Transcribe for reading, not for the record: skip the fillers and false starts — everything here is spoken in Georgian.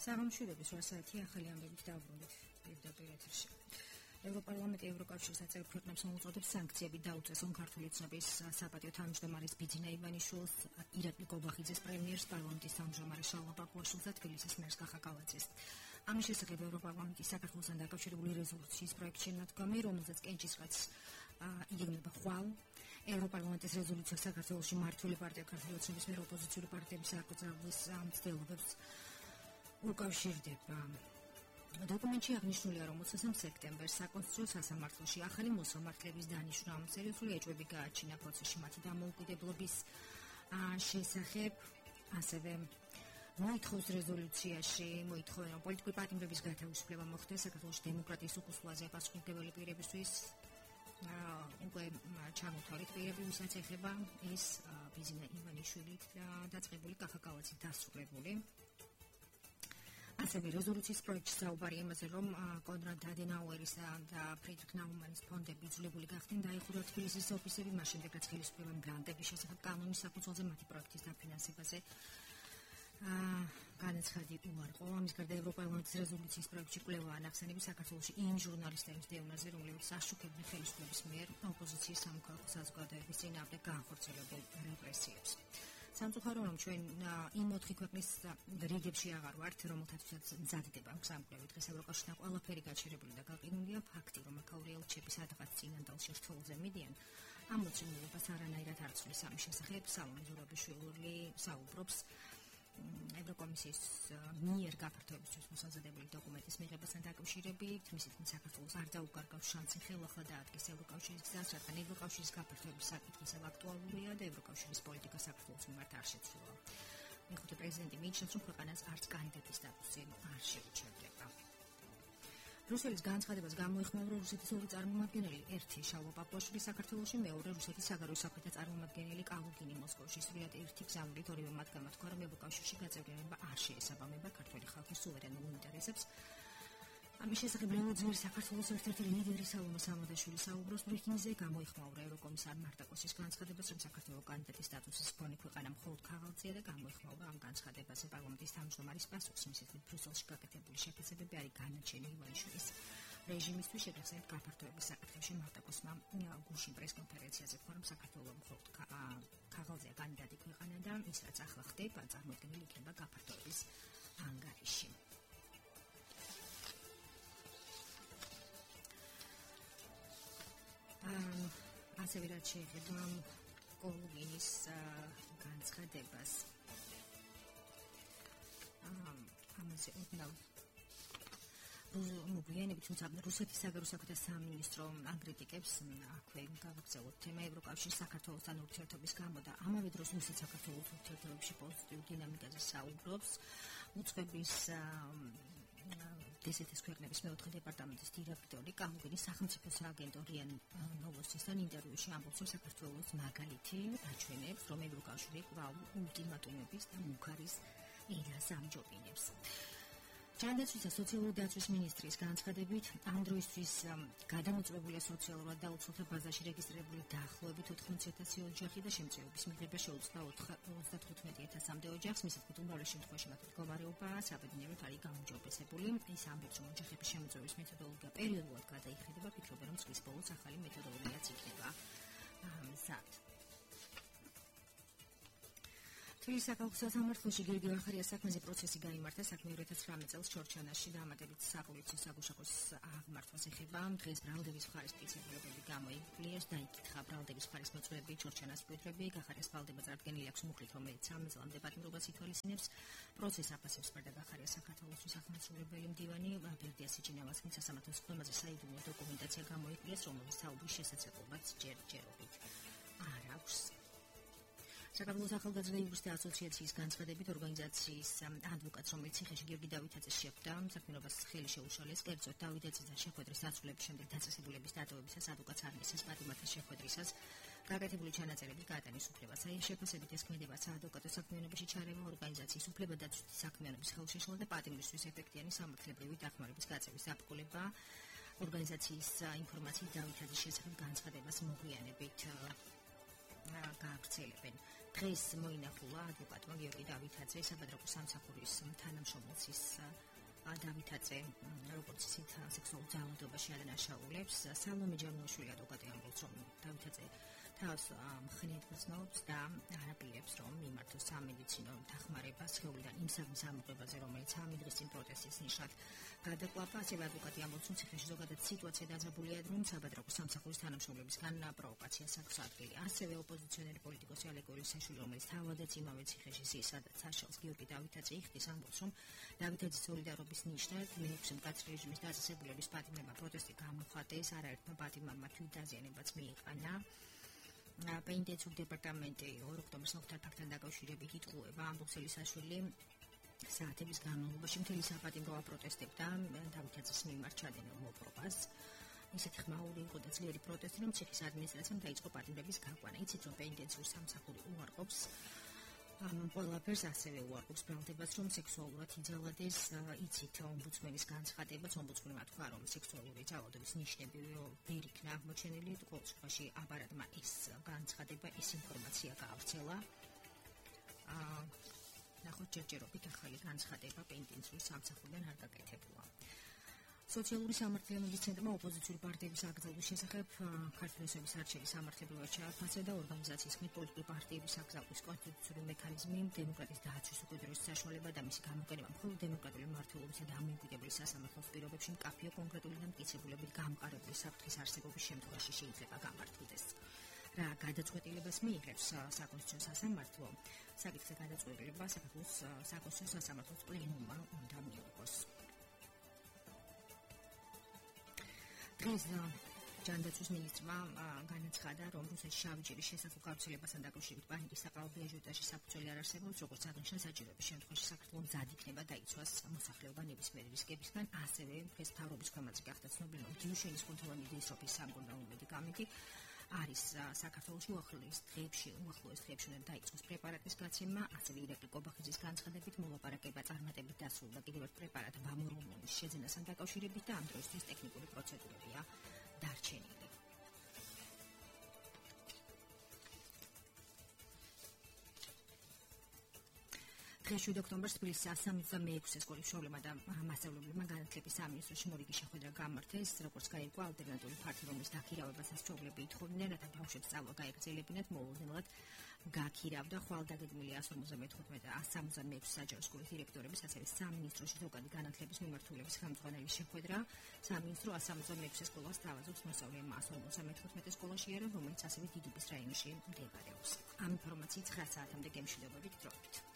საღამოშვიდობის 8 საათი ახალი ამბებით დავბრუნდით პირდაპირ ეთერში. ევროპარლამენტი ევროკავშირის აწევრ ქვეყნებს მოუწოდებს სანქციები დაუწეს ქართული ცნობის საპატიო თავმჯდომარის ბიძინა ივანიშვილს, ირაკლი გობახიძეს, პრემიერს, პარლამენტის თავმჯდომარის შალვა ბაკუაშვილს და თბილისის მერს კახა კალაძეს. ამის შესახებ ევროპარლამენტის საქართველოსთან დაკავშირებული რეზოლუციის პროექტში ნათქვამი, რომელზეც კენჭისყრაც იგეგმება ხვალ. ევროპარლამენტის რეზოლუცია საქართველოში მმართველი პარტია ქართული ოცნების მიერ ოპოზიციური პარტიების აკრძალვის მცდელობებს უკავშირდება. დოკუმენტში აღნიშნულია, რომ 23 სექტემბერს საკონსტიტუციო სასამართლოში ახალი მოსამართლეების დანიშვნა სერიოზული ეჭვები გააჩინა პროცესში მათი დამოუკიდებლობის შესახებ, ასევე მოითხოვს რეზოლუციაში, რომ პოლიტიკური პატიმრების გათავისუფლება მოხდეს საქართველოს დემოკრატიის უკუსლაზე პასუხისმგებელი პირებისთვის, უკვე ჩამოთვალეთ პირები, ვისაც ეხება ეს ბიძინა ივანიშვილით დაწყებული კახა კალაძით დასრულებული. ასევე რეზოლუციის პროექტში საუბარი იმაზე, რომ კონრად ადენაუერის და ფრიდრიხ ნაუმანის ფონდები იძულებული გახდნენ დაეხურა თბილისის ოფისები, მას შემდეგ რაც ხელისუფლებამ გრანტების შესახებ კანონის საფუძველზე მათი პროექტის დაფინანსებაზე განაცხადი უარყო. ამის გარდა ევროპარლამენტის რეზოლუციის პროექტში კვლევაა ნახსენები საქართველოში იმ ჟურნალისტების დევნაზე, რომლებიც აშუქებდნენ ხელისუფლების მიერ ოპოზიციის სამოქალაქო საზოგადოების წინააღმდეგ განხორციელებულ რეპრესიებს. სამწუხაროა, რომ ჩვენ იმ 4 ქვეყნის რიგებში აღარ ვართ, რომელთაც მზადდება სამკვლევი დღეს ევროკავშირთან ყველაფერი გაჩერებული და გაყინულია. ფაქტი, რომ აქაური ელჩები სადღაც წინანდალში რთულზე მიდიან, ამ მოცემულობას არანაირად არ ცვლის. ამის შესახებ სალომე ზურაბიშვილი საუბრობს ევროკომისიის მიერ გაფართოებისთვის მოსაზრდებული დოკუმენტის მიღებასთან დაკავშირებით. მისი თქმით, საქართველოს არ დაუკარგავს შანსი ხელახლა დაადგეს ევროკავშირის გზას, რადგან ევროკავშირის გაფართოების საკითხი ისევ აქტუალურია და ევროკავშირის პოლიტიკა საქართველოს მიმართ არ შეცვლილა. მეხუთე პრეზიდენტი მიიჩნევს, რომ ქვეყანას არც კანდიდატის სტატუსი არ შეუჩერდება. რუსეთის განცხადებას გამოიხმაურა რუსეთის ორი წარმომადგენელი, ერთი შალვა ბაკუაშვილი საქართველოში, მეორე რუსეთის საგარეო საქმეთა წარმომადგენელი კალუგინი მოსკოვში. სრულიად ერთი გზავნით ორივე მათგან თქვა, რომ ევროკავშირში გაწევრიანება არ შეესაბამება ქართული ხალხის სუვერენულ ინტერესებს. ამის შესახებ ლეონიდ საქართველოს ერთ-ერთი ლიდერი სალომე სამადაშვილი საუბრობს ბრიფინგზე, გამოიხმაურა ევროკომისარ მარტაკოსის განცხადებას, რომ საქართველოს კანდიდატის სტატუსის მქონე ქვეყანა მხოლოდ ქაღალდია და გამოიხმაურა ამ განცხადებაზე პარლამენტის თავმჯდომარის პასუხს. მისი თქმით, ბრიუსელში გაკეთებული შეფასებები არის განაჩენი ივანიშვილის რეჟიმისთვის. შეგახსენებთ, გაფართოების საკითხებში მარტაკოსმა გუშინ პრესკონფერენციაზე თქვა, რომ საქართველოს მხოლოდ ქაღალდია კანდიდატი ქვეყანა და ის რაც ახლა ხდება, წარმოადგენილი იქნება გაფართოების ანგარიში. ასევე რაც შეეხება კოლუგინის განცხადებას, ამაზე უნდა მოგვიანებით, თუმცა რუსეთის საგარეო საქმეთა სამინისტრო ანგრიტიკებს აქვე გავაგზავნოთ თემა ევროკავშირის საქართველოსთან ურთიერთობის გამო და ამავე დროს რუსეთის საქართველოს ურთიერთობებში პოზიტიურ დინამიკაზე საუბრობს. უწყების დსთ-ის ქვეყნების მეოთხე დეპარტამენტის დირექტორი კალუგინი სახელმწიფო სააგენტო რია ნოვოსტისთან ინტერვიუში ამბობს, რომ საქართველოს მაგალითი აჩვენებს, რომ ევროკავშირი კვლავ ულტიმატუმების და მუქარის ერას ამჯობინებს. ჯანდაცვის და სოციალური დაცვის მინისტრის განცხადებით, ამ დროისთვის გადამოწმებულია სოციალურად დაუცველთა ბაზაში რეგისტრირებული დაახლოებით 80,000 ოჯახი და შემწეობის მიღება შეუძლია 35,000-მდე ოჯახს. მისი თქმით, უმრავლეს შემთხვევაში მათი მდგომარეობაა საბედნიეროდ არის გაუმჯობესებული. ის ამბობს, რომ ოჯახების შემოწმების მეთოდოლოგია პერიოდულად გადაიხედება, ფიქრობენ, რომ წლის ბოლოს ახალი მეთოდოლოგიაც იქნება მზად. თბილისის საკალათბურთო სასამართლოში გიორგი ვახარიას საქმეზე პროცესი გაიმართა. საქმე 2019 წელს ჩორჩანაში დამატებით საპოლიციო საგუშაგოს აღმართვას ეხება. დღეს ბრალდების მხარის პრინციპები გამოიკვლიეს და იკითხა ბრალდების მხარის მოწვევები, ჩორჩანას მკვიდრები. ვახარიას ბრალდება წარდგენილი აქვს მუხლით, რომელიც 3 წლამდე პატიმრობას ითვალისწინებს. პროცესს აფასებს და ვახარიას საქართველოს ახალმოსულებელი მდივანი ბერდია სიჩინავას სასამართლოს ფორმაზე საიდუმლო დოკუმენტაცია გამოიკვლიეს, რომელიც საუბრის შესაძლებლობაც ჯერჯერობით არ აქვს. საქართველოს ახალგაზრდა იურისტთა ასოციაციის განცხადებით, ორგანიზაციის ადვოკატს, რომელიც ციხეში გიორგი დავითაძეს შეხვდა, საქმიანობას ხელი შეუშალეს. კერძოდ, დავითაძესთან შეხვედრის დასრულების შემდეგ დაწესებულების დატოვებისას ადვოკატს არ მისცეს პატიმრათა შეხვედრისას გაკეთებული ჩანაწერების გადატანის უფლებას. შეფასებით ეს ქმედება საადვოკატო საქმიანობაში ჩარევა, ორგანიზაციის უფლებადაცვითი საქმიანობის ხელშეშლა და პატიმრისთვის ეფექტიანი სამართლებრივი დახმარების გაწევის აფკულება. ორგანიზაციის ინფორმაციით დავითაძის შესახებ განცხადებას მოგვიანებით გააგრძელებენ. დღეს მოინახულა ადვოკატმა გიორგი დავითაძე საბადრაკო სამსახურის თანამშრომლის დავითაძე, როგორც ისეთ სექსუალურ ძალადობაში ადანაშაულებს. სალომე ჯანოშვილი ადვოკატი ამბობს, რომ დავითაძე თავს მხნედ გრძნობს და არაპირებს, რომ მიმართოს სამედიცინო დახმარება სხეულიდან იმ საქმის ამოღებაზე, რომელიც სამი დღის წინ პროტესტის ნიშნად გადაკლაპა. ასევე ადვოკატი ამბობს, რომ ციხეში ზოგადად სიტუაცია დაძაბულია, რომ საბადრაკო სამსახურის თანამშრომლებისგან პროვოკაციას აქვს ადგილი. ასევე ოპოზიციონერი პოლიტიკოსი ალეკო ელისაშვილი, რომელიც თავადაც იმავე ციხეში სადაც საშალს გიორგი დავითაძე იხდის, ამბობს, რომ დავითაძის სოლიდარობის ნიშნად მეექვსე მკაცრი რეჟიმის დაწესებულების პატიმრებმა პროტესტი გამოხატეს, არაერთმა პატიმრებმა თვითდაზიანებაც მიიყანა. პენიტენციურ დეპარტამენტი 2 ოქტომბრის მოხდარ ფაქტთან დაკავშირებით იტყუება, ამბობს ელისაშვილი საათების განმავლობაში მთელი საპატიმრო აპროტესტებდა დავითაძის მიმართ ჩადენილ მოპყრობას. ისეთი ხმაური იყო და ძლიერი პროტესტი, რომ ციხის ადმინისტრაციამ დაიწყო პატიმრების გაყვანა. იცით, რომ პენიტენციური სამსახური უარყოფს ყველაფერს, ასევე უარყოფს ბრალდებას, რომ სექსუალურად იძალადეს. იცით, ომბუდსმენის განცხადებაც, ომბუდსმენმა თქვა, რომ სექსუალური ძალადობის ნიშნები ვერ იქნა აღმოჩენილი, ყოველ შემთხვევაში აპარატმა ეს განცხადება, ეს ინფორმაცია გაავრცელა. ნახოთ ჯერჯერობით ახალი განცხადება პენიტენციური სამსახურიდან არ გაკეთებულა. სოციალური სამართლიანობის ცენტრმა ოპოზიციური პარტიების აკრძალვის შესახებ ქართულოსების არჩევის სამართლებრივად ჩააფასა და ორგანიზაციის ხმით პოლიტიკური პარტიების აკრძალვის კონსტიტუციური მექანიზმი, დემოკრატიის დაცვის უკიდურესი საშუალება და მისი გამოყენება მხოლოდ დემოკრატიული მმართველობისა და ამოუკიდებელი სასამართლოს პირობებში მკაფიო კონკრეტული და მტკიცებულებით გამყარებული საფრთხის არსებობის შემთხვევაში შეიძლება გამართულდეს. რა გადაწყვეტილებას მიიღებს საკონსტიტუციო სასამართლო? საკითხზე გადაწყვეტილება საქართველოს საკონსტიტუციო სასამართლოს პლენუმმა უნდა მიიღოს. დღეს ჯანდაცვის მინისტრმა განაცხადა, რომ რუსეთში შავი ჭირის შესაძლო გავრცელებასთან დაკავშირებით პანიკის საყრდენ აჟიოტაჟის საფუძველი არ არსებობს, როგორც აღნიშნა საჭიროების შემთხვევაში საქართველოს მზად იქნება დაიცვას მოსახლეობა ნებისმიერი რისკებისგან. ასევე დღეს მთავრობის ქვემოთზე გახდა ცნობილი, რომ გიუშენის კუნთოვანი დისტროფის სამკურნალო მედიკამენტი არის საქართველოში უახლოეს დღეებში უნდა დაიწყოს პრეპარატის გაცემა. ასევე ირაკლი კობახიძის განცხადებით მოლაპარაკება წარმატებით დასრულდა კიდევ ერთ პრეპარატ ვამოროლონის შეძენასთან დაკავშირებით და ამ დროისთვის ტექნიკური პროცედურებია დარჩენილი. დღეს 7 ოქტომბერს თბილისის 176 სკოლის მშობლებმა და მასწავლებლებმა განათლების სამინისტროში მორიგი შეხვედრა გამართეს. როგორც გაირკვა, ალტერნატიული ფართი, რომლის დაქირავებასაც მშობლები ითხოვდნენ, რათა ბავშვებს სწავლა გაეგრძელებინათ, მოულოდნელად გაქირავდა. ხვალ დაგეგმილი 155 და 176 საჯარო სკოლის დირექტორების, ასევე სამინისტროში ზოგადი განათლების მიმართულების ხელმძღვანელის შეხვედრა. სამინისტრო 176 სკოლას თავაზობს მოსწავლეებმა 155 სკოლაში იარონ, რომელიც ასევე დიდუბის რაიონში მდებარეობს. ამ ინფორმაციით 9 საათამდე გემშვიდობებით დროებით.